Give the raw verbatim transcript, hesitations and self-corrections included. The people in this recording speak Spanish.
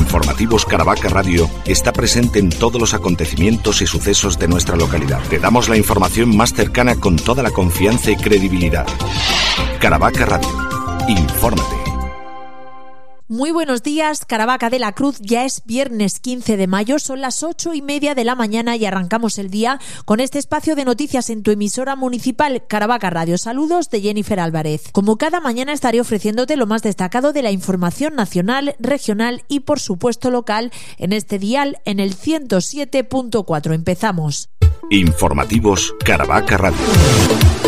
Informativos Caravaca Radio está presente en todos los acontecimientos y sucesos de nuestra localidad. Te damos la información más cercana con toda la confianza y credibilidad. Caravaca Radio. Infórmate. Muy buenos días, Caravaca de la Cruz. Ya es viernes quince de mayo, son las ocho y media de la mañana y arrancamos el día con este espacio de noticias en tu emisora municipal Caravaca Radio. Saludos de Jennifer Álvarez. Como cada mañana estaré ofreciéndote lo más destacado de la información nacional, regional y por supuesto local en este dial en el ciento siete punto cuatro. Empezamos. Informativos Caravaca Radio.